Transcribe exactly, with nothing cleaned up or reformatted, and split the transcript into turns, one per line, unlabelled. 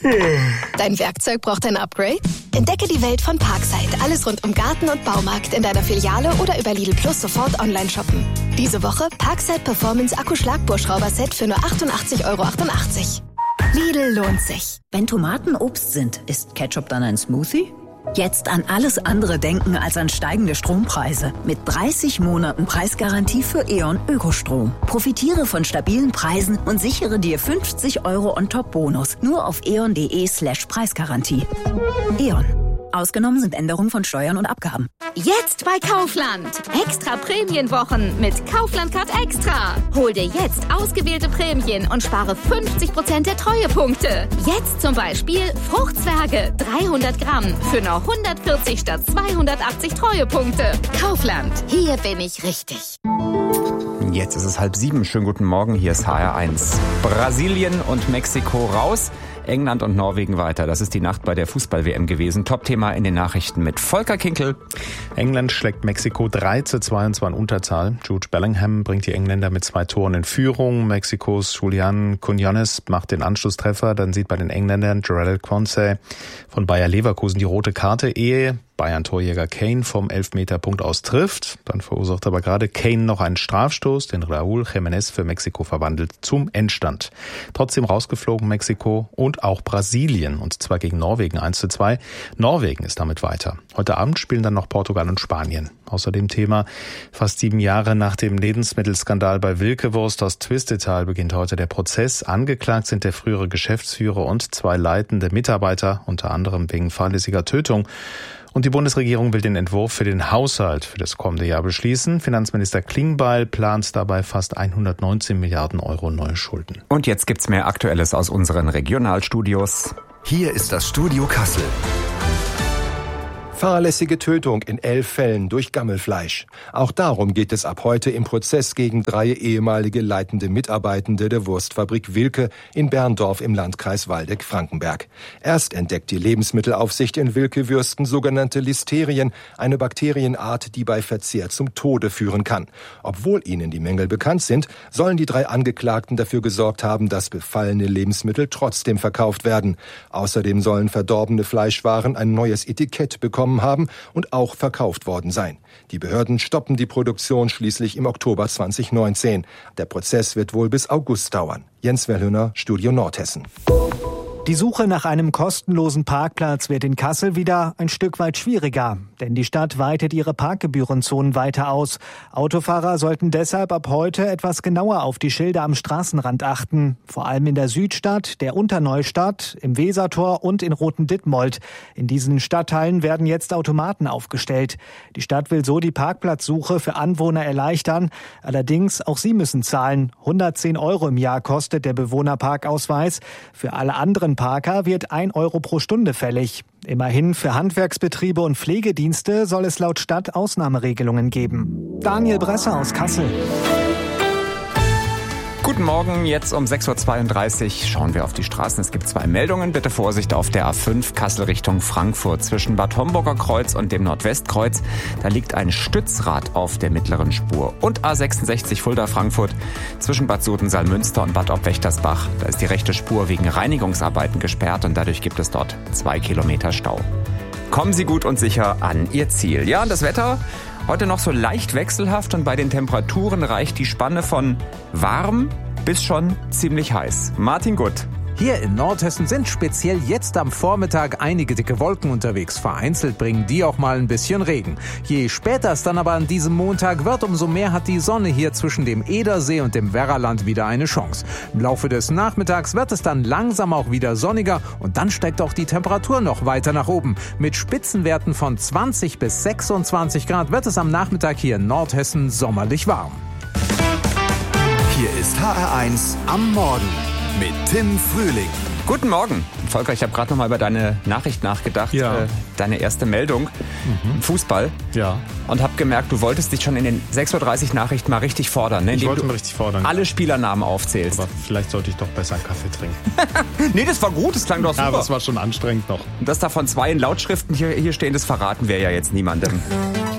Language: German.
Dein Werkzeug braucht ein Upgrade? Entdecke die Welt von Parkside. Alles rund um Garten und Baumarkt in deiner Filiale oder über Lidl Plus sofort online shoppen. Diese Woche Parkside Performance Akku-Schlagbohrschrauber-Set für nur achtundachtzig Euro achtundachtzig. Lidl lohnt sich.
Wenn Tomaten Obst sind, ist Ketchup dann ein Smoothie? Jetzt an alles andere denken als an steigende Strompreise. Mit dreißig Monaten Preisgarantie für E.ON Ökostrom. Profitiere von stabilen Preisen und sichere dir fünfzig Euro On-Top-Bonus. Nur auf eon.de slash Preisgarantie. E.ON. Ausgenommen sind Änderungen von Steuern und Abgaben.
Jetzt bei Kaufland. Extra Prämienwochen mit Kaufland Card Extra. Hol dir jetzt ausgewählte Prämien und spare fünfzig Prozent der Treuepunkte. Jetzt zum Beispiel Fruchtzwerge dreihundert Gramm für nur hundertvierzig statt zweihundertachtzig Treuepunkte. Kaufland. Hier bin ich richtig.
Jetzt ist es halb sieben. Schönen guten Morgen. Hier ist H R eins. Brasilien und Mexiko raus. England und Norwegen weiter. Das ist die Nacht bei der Fußball-W M gewesen. Top-Thema in den Nachrichten mit Volker Kinkel.
England schlägt Mexiko drei zu zwei und zwar in Unterzahl. Jude Bellingham bringt die Engländer mit zwei Toren in Führung. Mexikos Julian Quiñones macht den Anschlusstreffer. Dann sieht bei den Engländern Jarell Quansah von Bayer Leverkusen die rote Karte, ehe Bayern-Torjäger Kane vom Elfmeterpunkt aus trifft. Dann verursacht aber gerade Kane noch einen Strafstoß, den Raúl Jiménez für Mexiko verwandelt zum Endstand. Trotzdem rausgeflogen Mexiko und auch Brasilien, und zwar gegen Norwegen eins zu zwei. Norwegen ist damit weiter. Heute Abend spielen dann noch Portugal und Spanien. Außerdem Thema: Fast sieben Jahre nach dem Lebensmittelskandal bei Wilkewurst aus Twistetal beginnt heute der Prozess. Angeklagt sind der frühere Geschäftsführer und zwei leitende Mitarbeiter, unter anderem wegen fahrlässiger Tötung. Und die Bundesregierung will den Entwurf für den Haushalt für das kommende Jahr beschließen. Finanzminister Klingbeil plant dabei fast hundertneunzehn Milliarden Euro neue Schulden.
Und jetzt gibt's mehr Aktuelles aus unseren Regionalstudios.
Hier ist das Studio Kassel. Fahrlässige Tötung in elf Fällen durch Gammelfleisch. Auch darum geht es ab heute im Prozess gegen drei ehemalige leitende Mitarbeitende der Wurstfabrik Wilke in Berndorf im Landkreis Waldeck-Frankenberg. Erst entdeckt die Lebensmittelaufsicht in Wilke-Würsten sogenannte Listerien, eine Bakterienart, die bei Verzehr zum Tode führen kann. Obwohl ihnen die Mängel bekannt sind, sollen die drei Angeklagten dafür gesorgt haben, dass befallene Lebensmittel trotzdem verkauft werden. Außerdem sollen verdorbene Fleischwaren ein neues Etikett bekommen haben und auch verkauft worden sein. Die Behörden stoppen die Produktion schließlich im Oktober zwanzig neunzehn. Der Prozess wird wohl bis August dauern. Jens Wellhöhner, Studio Nordhessen.
Die Suche nach einem kostenlosen Parkplatz wird in Kassel wieder ein Stück weit schwieriger, denn die Stadt weitet ihre Parkgebührenzonen weiter aus. Autofahrer sollten deshalb ab heute etwas genauer auf die Schilder am Straßenrand achten, vor allem in der Südstadt, der Unterneustadt, im Wesertor und in Roten-Dittmold. In diesen Stadtteilen werden jetzt Automaten aufgestellt. Die Stadt will so die Parkplatzsuche für Anwohner erleichtern, allerdings auch sie müssen zahlen. hundertzehn Euro im Jahr kostet der Bewohnerparkausweis. Für alle anderen Parker wird ein Euro pro Stunde fällig. Immerhin für Handwerksbetriebe und Pflegedienste soll es laut Stadt Ausnahmeregelungen geben. Daniel Bresser aus Kassel.
Guten Morgen, jetzt um sechs Uhr zweiunddreißig schauen wir auf die Straßen. Es gibt zwei Meldungen. Bitte Vorsicht auf der A fünf Kassel Richtung Frankfurt. Zwischen Bad Homburger Kreuz und dem Nordwestkreuz, da liegt ein Stützrad auf der mittleren Spur. Und A sechsundsechzig Fulda Frankfurt zwischen Bad Sodensaal-Münster und Bad Obwächtersbach. Da ist die rechte Spur wegen Reinigungsarbeiten gesperrt und dadurch gibt es dort zwei Kilometer Stau. Kommen Sie gut und sicher an Ihr Ziel. Ja, und das Wetter? Heute noch so leicht wechselhaft und bei den Temperaturen reicht die Spanne von warm bis schon ziemlich heiß. Martin Gutt.
Hier in Nordhessen sind speziell jetzt am Vormittag einige dicke Wolken unterwegs. Vereinzelt bringen die auch mal ein bisschen Regen. Je später es dann aber an diesem Montag wird, umso mehr hat die Sonne hier zwischen dem Edersee und dem Werraland wieder eine Chance. Im Laufe des Nachmittags wird es dann langsam auch wieder sonniger und dann steigt auch die Temperatur noch weiter nach oben. Mit Spitzenwerten von zwanzig bis sechsundzwanzig Grad wird es am Nachmittag hier in Nordhessen sommerlich warm.
Hier ist H R eins am Morgen mit Tim Frühling.
Guten Morgen. Volker, ich habe gerade noch mal über deine Nachricht nachgedacht.
Ja.
Äh, deine erste Meldung
Mhm.
im Fußball.
Ja.
Und habe gemerkt, du wolltest dich schon in den sechs Uhr dreißig Nachrichten mal richtig fordern. Ne?
Ich
Indem
wollte
du
mich richtig fordern.
alle Spielernamen aufzählst.
Aber vielleicht sollte ich doch besser einen Kaffee trinken.
Nee, das war gut, das klang doch super.
Ja, aber es war schon anstrengend noch.
Und dass davon zwei in Lautschriften hier, hier stehen, das verraten wir ja jetzt niemandem.